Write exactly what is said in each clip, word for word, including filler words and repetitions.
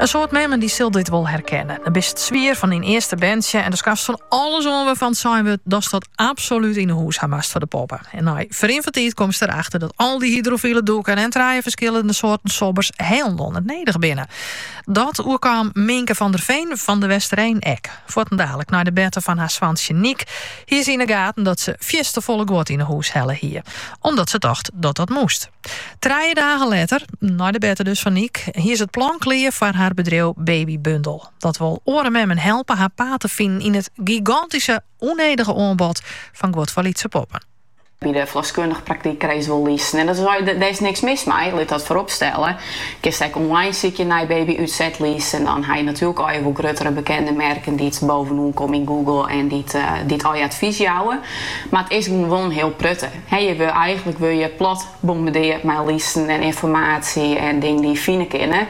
Een soort memmen die zult dit wel herkennen. Dan is het zwier van in eerste bandje en dus kast van alles om van zijn we dat dat absoluut in de hoes haast voor de poppen. En nou, verinventiet komt erachter dat al die hydrofiele doeken en draaien verschillende soorten sobbers heel onnodig binnen. Dat oerkwam Minke van der Veen van de Westereen Ek. Voor het dadelijk naar de bette van haar zwansje Niek. Hier zien de gaten dat ze volle god in de hoes hellen hier. Omdat ze dacht dat dat moest. Drie dagen later, naar de bette dus van Niek, hier is het plan klaar voor haar bedrijf Baby Bundle. Dat wil oren met hem helpen haar pa te vinden in het gigantische, onedige aanbod van Godvalietse poppen. Bij de verloskundige praktijk krijg je wel lezen. En daar is niks mis mee, laat dat vooropstellen. Ik heb online zie je naar baby uitzet lezen. En dan heb je natuurlijk al je grotere bekende merken die het bovenaan komen in Google en die het, uh, die het al je advies houden. Maar het is gewoon heel prutten. He, je wil eigenlijk wil je plat bombarderen met lezen en informatie en dingen die je vinden kennen.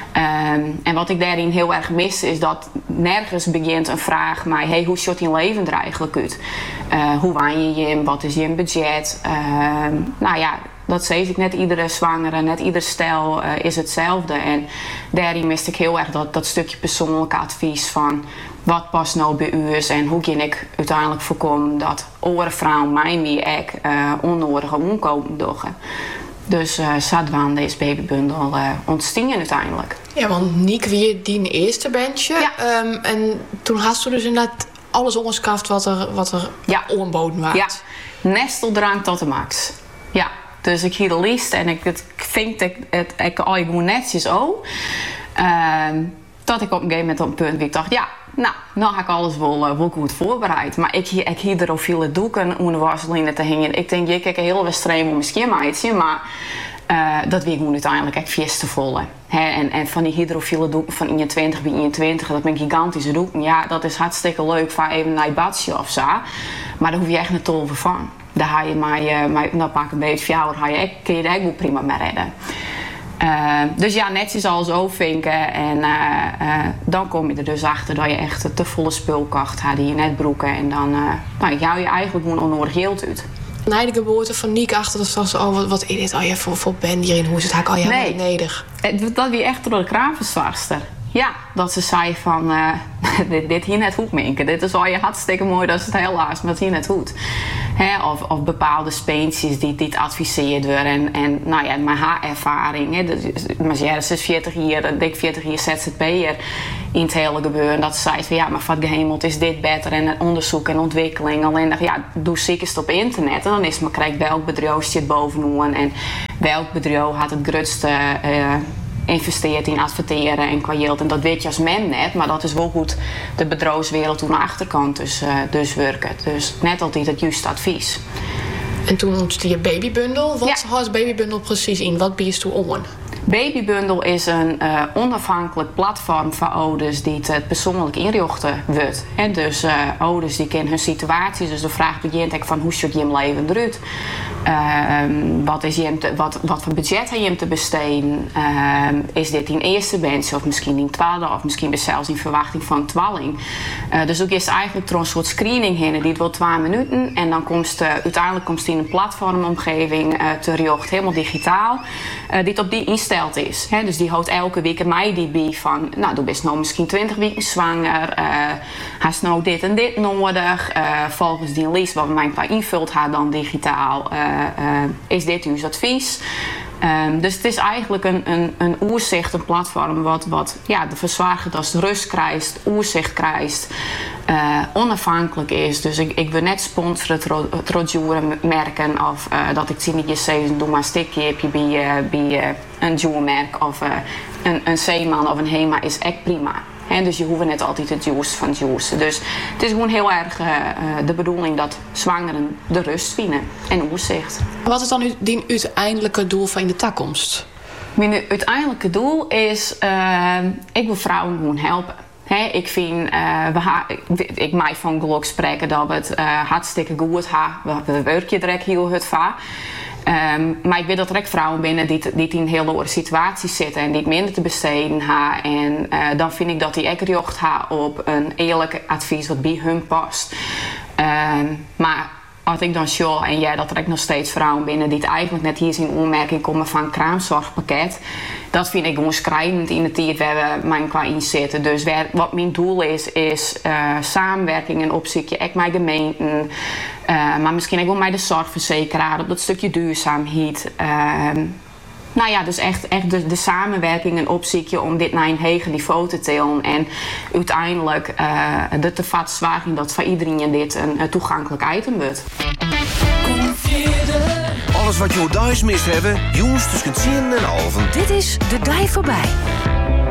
Um, en wat ik daarin heel erg mis is dat nergens begint een vraag maar hey, hoe ziet je leven er eigenlijk uit? Uh, hoe waan je je? Wat is je budget? Uh, nou ja, dat zeg ik, net iedere zwangere, net ieder stel uh, is hetzelfde. En daarin miste ik heel erg dat, dat stukje persoonlijke advies van wat past nou bij u is en hoe kan ik uiteindelijk voorkomen dat andere vrouwen mij meer ik uh, onnodige omkomen doen. Dus uh, Sadwan, deze babybundel, uh, ontstingen uiteindelijk. Ja, want Niek weer die eerste bandje. Ja. Um, en toen had ze dus inderdaad alles onderskaft wat er, wat er ja. oorboden was. Ja, nesteldrank tot de max. Ja, dus ik hier de lijst en ik, ik vind dat het, ik al je gewoon netjes ook. Um, dat ik op een gegeven moment op een punt waar ik dacht, ja, nou, nou heb ik alles wel, uh, wel goed voorbereid. Maar ik, ik hier er al veel doeken onder de waslijnen te hangen. Ik denk, je kijkt een hele wedstrijd om mijn schemaatje, maar uh, dat wil ik gewoon uiteindelijk echt vies te volgen. En, en van die hydrofiele doeken van eenentwintig bij eenentwintig, dat ben gigantische doeken. Ja, dat is hartstikke leuk voor even naar je badje of zo. Maar daar hoef je echt niet te over van. Daar ga je maar, uh, maar nou pak een beetje fjouwer, ga je, kun je daar ook prima mee redden. Uh, dus ja, netjes alles overvinken en uh, uh, dan kom je er dus achter dat je echt te volle spulkacht had die je net broeken en dan uh, nou, hou je eigenlijk gewoon onnodig geld uit. Na de geboorte van Niek achter, dat was oh, wat, wat is dit al je voor, voor band hierin, hoe is het haak al je nee, neder? Dat wie echt door de kravenzwarster. Ja, dat ze zei van uh, dit, dit hier net goed minken. Dit is al je hartstikke mooi dat ze het helaas, maar het hier net goed. He, of, of bepaalde speentjes die, die het adviseerd worden. En, en nou ja, mijn haar ervaring. He, dus, ja, ze is veertig jaar, dik veertig jaar Z Z P'er in het hele gebeuren. Dat ze zei van ja, maar wat gehemeld is dit beter. En onderzoek en ontwikkeling. Alleen dacht ja, doe zeker op internet. En dan is maar krijg welk bedrijf zit bovenaan. En welk bedrijf had het grootste Uh, investeert in adverteren en qua geld. En dat weet je als mem net, maar dat is wel goed de bedrijfswereld toen de achterkant dus, uh, dus werken. Dus net altijd het juiste advies. En toen ontstond je babybundel. Wat ja. houdt babybundel precies in? Wat bied je toen om? Babybundle is een uh, onafhankelijk platform voor ouders die het uh, persoonlijk inrichten wordt. En dus uh, ouders die kennen hun situaties. Dus de vraag begint ik van hoe ziet je leven eruit? Uh, wat, is je te, wat, wat voor budget heb je hem te besteden? Uh, is dit in eerste bandje of misschien in tweede of misschien zelfs in verwachting van twaalling? Uh, dus ook is eigenlijk door een soort screening heen. Die wordt twee minuten en dan komt uh, uiteindelijk komt die in een platformomgeving uh, te richten, helemaal digitaal. Uh, die op die instelling is. He, dus die houdt elke week mij die bij van, nou, doe best nou misschien twintig weken zwanger, uh, haast nou dit en dit nodig, uh, volgens die lijst wat mijn pa invult haar dan digitaal, uh, uh, is dit uw advies. Um, dus het is eigenlijk een, een, een oerzicht, een platform wat, wat ja, de verzwaarder als rust krijgt, oerzicht krijgt, uh, onafhankelijk is. Dus ik, ik wil net sponsoren het roodjoeren merken of uh, dat ik zie niet je zeggen, doe maar een stikje heb je bij, uh, bij uh, een joermerk of uh, een, een Zeeman of een Hema is echt prima. He, dus je hoeft net altijd het juice van juice. Dus het is gewoon heel erg uh, de bedoeling dat zwangeren de rust vinden en oerzicht. Wat is dan uw, die uiteindelijke doel van in de toekomst? Mijn uiteindelijke doel is, uh, ik wil vrouwen gewoon helpen. He, ik vind, uh, we ha, ik, ik mij van geluk spreken dat we het uh, hartstikke goed hebben. We werken direct heel goed van. Um, maar ik weet dat er ook vrouwen binnen die, die in heel andere situaties zitten en die het minder te besteden hebben. En uh, dan vind ik dat die ook recht hebben op een eerlijk advies wat bij hun past. Um, maar Als ik dan show en ja, dat er ook nog steeds vrouwen binnen die het eigenlijk net hier zien aanmerking komen van een kraamzorgpakket. Dat vind ik gewoon schrijnend in de tijd waar we mijn qua in zitten. Dus waar, wat mijn doel is, is uh, samenwerking en opzoekje ook met gemeenten. Uh, maar misschien ook wel met de zorgverzekeraar op dat stukje duurzaamheid. Uh, Nou ja, dus echt, echt de, de samenwerking en opzoekje om dit naar een hoger niveau te tillen. En uiteindelijk uh, de te vat zwaar dat voor iedereen dit een, een toegankelijk item wordt. Alles wat je thuis mist hebben, jongens tussen tien en half. Dit is De Dij Voorbij.